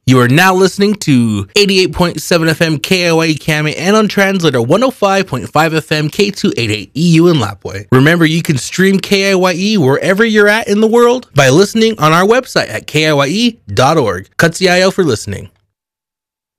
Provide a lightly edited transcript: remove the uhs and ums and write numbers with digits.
You are now listening to 88.7 FM KIYE Kame and on translator 105.5 FM K288 EU in Lapwai. Remember, you can stream KIYE wherever you're at in the world by listening on our website at kiye.org. Katsiayo for listening.